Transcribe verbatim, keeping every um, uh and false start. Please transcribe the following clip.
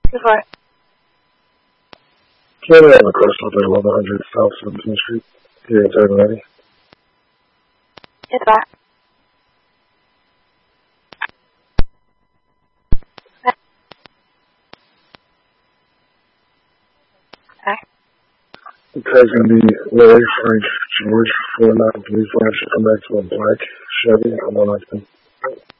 Goodbye. Can we have a coastal at eleven hundred South seventeenth Street? Here at seven ninety. Goodbye. Okay. The car's going to be Lori Frank George, four nine three five. Should come back to a black Chevy on one nineteen.